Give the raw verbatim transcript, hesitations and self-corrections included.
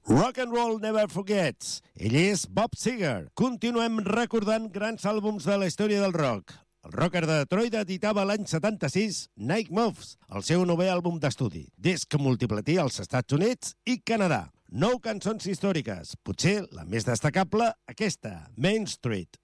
Rock and Roll Never Forgets. Ell és Bob Seger. Continuem recordant grans àlbums de la història del rock. El rocker de Detroit editava l'any setanta-sis Night Moves, el seu novè àlbum d'estudi. Disc multiplatí als Estats Units i Canadà. Nou cançons històriques, potser la més destacable, aquesta, Main Street.